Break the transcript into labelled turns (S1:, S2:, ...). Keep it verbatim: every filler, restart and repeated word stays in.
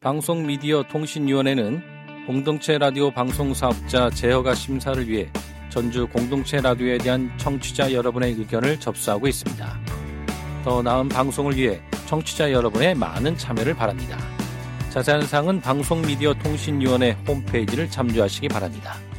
S1: 방송미디어통신위원회는 공동체 라디오 방송사업자 제허가 심사를 위해 전주 공동체 라디오에 대한 청취자 여러분의 의견을 접수하고 있습니다. 더 나은 방송을 위해 청취자 여러분의 많은 참여를 바랍니다. 자세한 사항은 방송미디어통신위원회 홈페이지를 참조하시기 바랍니다.